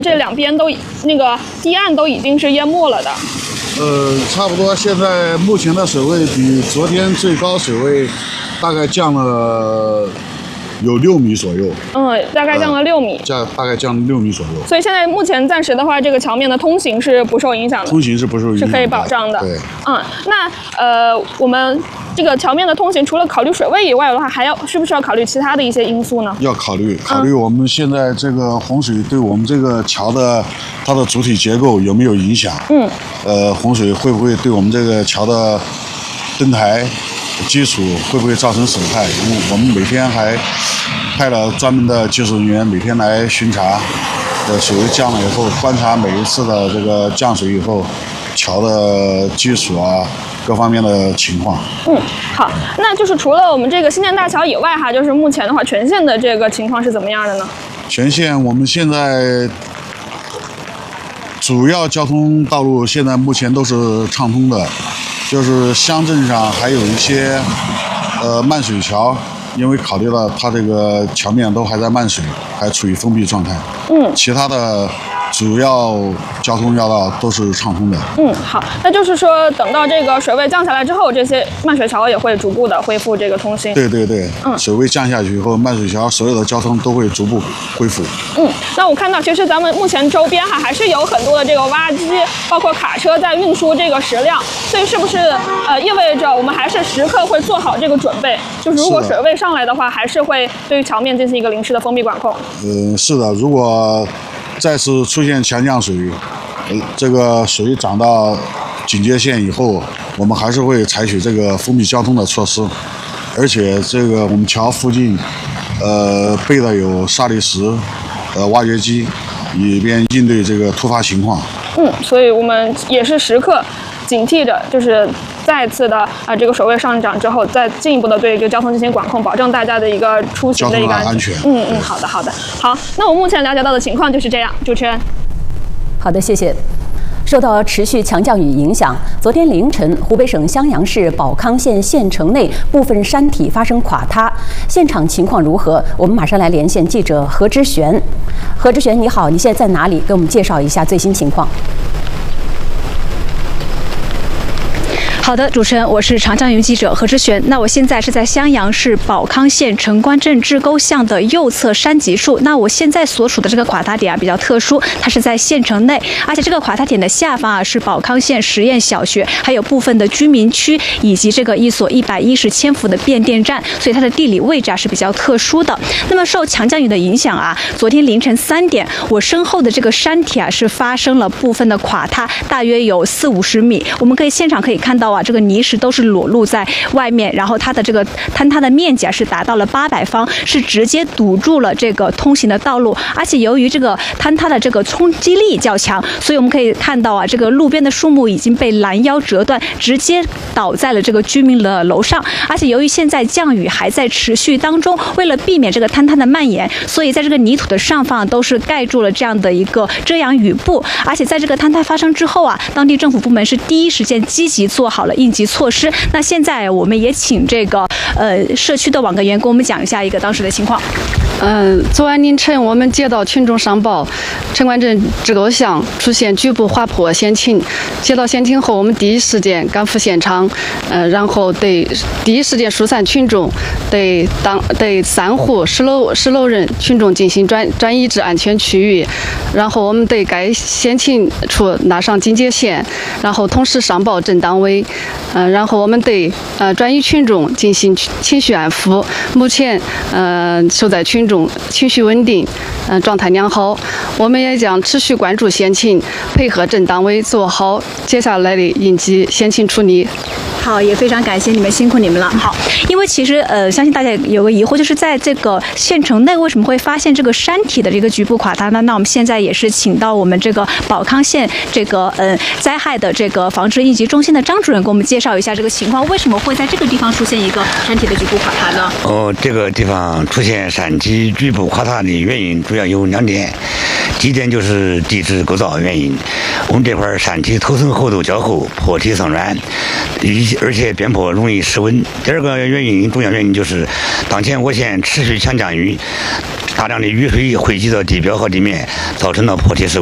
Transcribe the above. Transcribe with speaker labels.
Speaker 1: 这两边都那个堤岸都已经是淹没了的。
Speaker 2: 差不多，现在目前的水位比昨天最高水位大概降了有6米左右。
Speaker 1: 大概降了6米。
Speaker 2: 大概降了6米左右。
Speaker 1: 所以现在目前暂时的话，这个桥面的通行是不受影响的。
Speaker 2: 通行是不受影响的，
Speaker 1: 是可以保障的。
Speaker 2: 对。
Speaker 1: 那我们这个桥面的通行，除了考虑水位以外的话，是不是要考虑其他的一些因素呢？
Speaker 2: 要考虑我们现在这个洪水对我们这个桥的它的主体结构有没有影响？洪水会不会对我们这个桥的灯台基础会不会造成损害？因为我们每天还派了专门的技术人员每天来巡查，水位降了以后，观察每一次的这个降水以后，桥的基础啊各方面的情况。
Speaker 1: 好，那就是除了我们这个新建大桥以外哈，就是目前的话，全线的这个情况是怎么样的呢？
Speaker 2: 全线我们现在主要交通道路现在目前都是畅通的，就是乡镇上还有一些漫水桥，因为考虑到它这个桥面都还在漫水，还处于封闭状态。其他的主要交通要道都是畅通的。
Speaker 1: 好，那就是说等到这个水位降下来之后，这些漫水桥也会逐步的恢复这个通行。
Speaker 2: 对。水位降下去以后，漫水桥所有的交通都会逐步恢复。
Speaker 1: 那我看到其实咱们目前周边还是有很多的这个挖机，包括卡车在运输这个石料，所以是不是意味着我们还是时刻会做好这个准备？就是如果水位上来的话，还是会对于桥面进行一个临时的封闭管控。
Speaker 2: 是的，如果再次出现强降水，这个水涨到警戒线以后，我们还是会采取这个封闭交通的措施，而且这个我们桥附近，备了有砂砾石，挖掘机，以便应对这个突发情况。
Speaker 1: 所以我们也是时刻警惕着，就是再次的这个水位上涨之后，再进一步的对这个交通进行管控，保证大家的一个出行的一个安全。好的。好，那我目前了解到的情况就是这样。主持人。
Speaker 3: 好的，谢谢。受到持续强降雨影响，昨天凌晨，湖北省襄阳市保康县县城内部分山体发生垮塌，现场情况如何？我们马上来连线记者何之璇。何之璇，你好，你现在在哪里？给我们介绍一下最新情况。
Speaker 4: 好的，主持人，我是长江云记者何之璇。那我现在是在襄阳市保康县城关镇支沟巷的右侧山脊处。那我现在所处的这个垮塌点比较特殊，它是在县城内，而且这个垮塌点的下方是保康县实验小学，还有部分的居民区以及这个一所110千伏的变电站，所以它的地理位置是比较特殊的。那么受强降雨的影响昨天凌晨3点，我身后的这个山体是发生了部分的垮塌，大约有40-50米。我们现场可以看到这个泥石都是裸露在外面，然后它的这个坍塌的面积是达到了800方，是直接堵住了这个通行的道路。而且由于这个坍塌的这个冲击力较强，所以我们可以看到这个路边的树木已经被拦腰折断，直接倒在了这个居民的楼上。而且由于现在降雨还在持续当中，为了避免这个坍塌的蔓延，所以在这个泥土的上方都是盖住了这样的一个遮阳雨布。而且在这个坍塌发生之后当地政府部门是第一时间积极做好了应急措施。那现在我们也请这个社区的网格员给我们讲一下一个当时的情况。
Speaker 5: 昨晚凌晨我们接到群众上报，城关镇支沟巷出现局部滑坡险情。接到险情后，我们第一时间赶赴现场，然后对第一时间疏散群众，对3户10楼人群众进行转移至安全区域，然后我们对该险情处拉上警戒线，然后同时上报镇党委，然后我们对转移群众进行情绪安抚。目前受灾群众情绪稳定，状态良好。我们也将持续关注险情，配合镇党委做好接下来的应急险情处理。
Speaker 4: 好，也非常感谢你们，辛苦你们了。好，因为其实相信大家有个疑惑，就是在这个县城内为什么会发现这个山体的这个局部垮塌呢？那我们现在也是请到我们这个保康县这个灾害的这个防治应急中心的张主任给我们介绍一下这个情况，为什么会在这个地方出现一个山体的局部垮塌呢？
Speaker 6: 这个地方出现山体局部垮塌的原因主要有2点，第一点就是地质构造原因。我们这块山体头层厚度较厚，坡体层软， 而且边坡容易失温。第二个重要原因就是当前我县持续强降雨，大量的雨水汇集到地表和地面，造成了坡体失温。